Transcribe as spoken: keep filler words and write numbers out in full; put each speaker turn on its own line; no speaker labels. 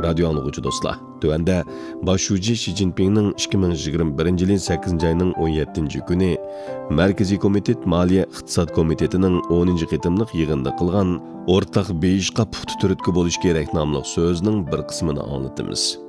radio anlıqçı dostlar. Tövəndə başçı Xi Jinping'nin ikki ming yigirma birinchi yilin sakkizinchi ayının o'n yettinchi kuni Markaziy komitet Maliya iqtisod komitetining o'ninchi qitimliq yig'inida qilgan o'rtaq beyishqa puxta turtki bo'lish kerak nomli so'zining bir qismini anglatamiz.